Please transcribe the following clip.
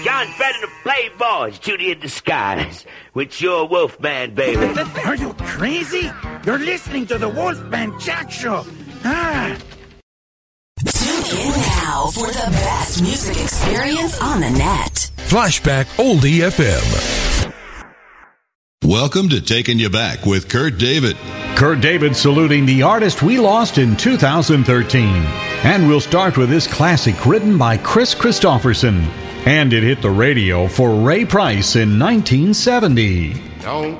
John Fenton of Playboys, Judy in disguise, with your Wolfman, baby. Are you crazy? You're listening to the Wolfman Jack Show. Tune in now for the best music experience on the net. Flashback Oldie FM. Welcome to Taking You Back with Kurt David. Kurt David saluting the artist we lost in 2013. And we'll start with this classic written by Chris Christopherson. And it hit the radio for Ray Price in 1970. Don't